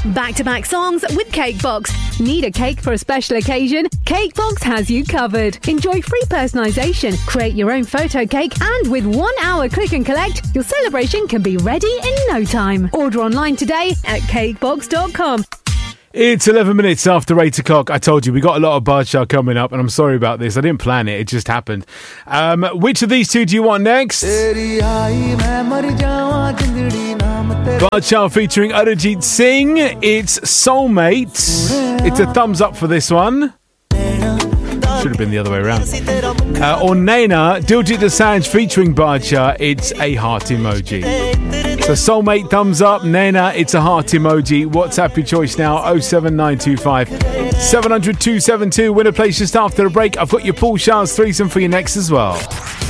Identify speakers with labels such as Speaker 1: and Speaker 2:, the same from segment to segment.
Speaker 1: Back-to-back songs with Cakebox. Need a cake for a special occasion? Cakebox has you covered. Enjoy free personalisation, create your own photo cake, and with 1 hour click and collect, your celebration can be ready in no time. Order online today at cakebox.com.
Speaker 2: It's 11 minutes after 8 o'clock. I told you, we got a lot of Badshah coming up, and I'm sorry about this. I didn't plan it. It just happened. Which of these two do you want next? Badshah featuring Arijit Singh. It's Soulmate. It's a thumbs up for this one. Should have been the other way around. Or Naina, Diljit Dosanjh featuring Badshah. It's a heart emoji. So Soulmate, thumbs up. Naina, it's a heart emoji. WhatsApp your choice now. 07925 700 272. Winner place just after the break. I've got your Paul Shah's threesome for you next as well.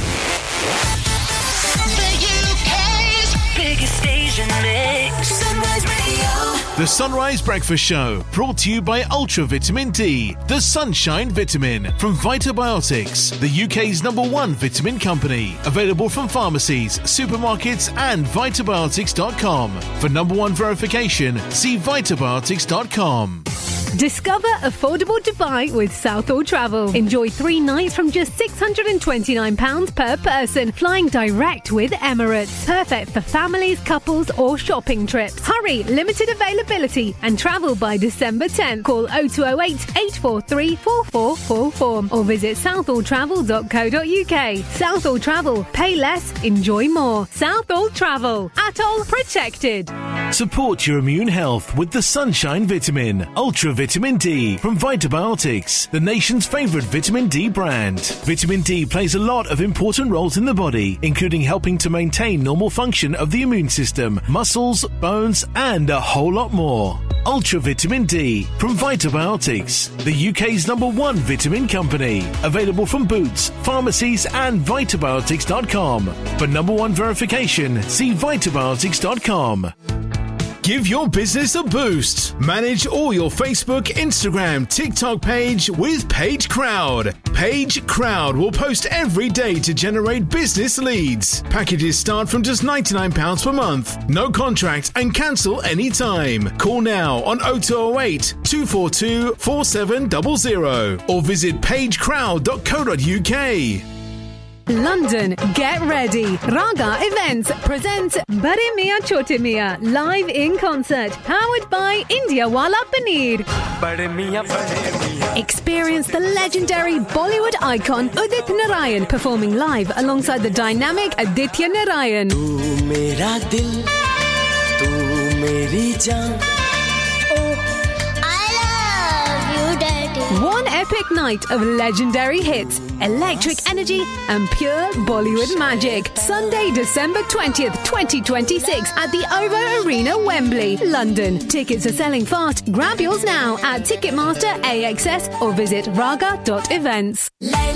Speaker 3: The Sunrise Breakfast Show, brought to you by Ultra Vitamin D, the Sunshine Vitamin from Vitabiotics, the UK's #1 vitamin company. Available from pharmacies, supermarkets and Vitabiotics.com. For #1 verification, see Vitabiotics.com.
Speaker 1: Discover affordable Dubai with Southall Travel. Enjoy 3 nights from just £629 per person, flying direct with Emirates. Perfect for families, couples or shopping trips. Hurry, limited availability and travel by December 10th. Call 0208 843 4444 or visit southalltravel.co.uk. Southall Travel. Pay less, enjoy more. Southall Travel. Atoll protected.
Speaker 3: Support your immune health with the Sunshine Vitamin, Ultra Vitamin D from Vitabiotics, the nation's favourite vitamin D brand. Vitamin D plays a lot of important roles in the body, including helping to maintain normal function of the immune system, muscles, bones, and a whole lot more. Ultra Vitamin D from Vitabiotics, the UK's #1 vitamin company. Available from Boots, pharmacies, and Vitabiotics.com. For #1 verification, see Vitabiotics.com. Give your business a boost. Manage all your Facebook, Instagram, TikTok page with Page Crowd. Page Crowd will post every day to generate business leads. Packages start from just £99 per month. No contract and cancel anytime. Call now on 0208 242 4700 or visit pagecrowd.co.uk.
Speaker 1: London, get ready. Raga Events presents Bade Miyan Chote Miyan live in concert, powered by Indiawala Paneer. Experience the legendary Bollywood icon Udit Narayan performing live alongside the dynamic Aditya Narayan. One epic night of legendary hits, electric energy and pure Bollywood magic. Sunday, December 20th, 2026 at the OVO Arena, Wembley, London. Tickets are selling fast. Grab yours now at Ticketmaster, AXS or visit raga.events.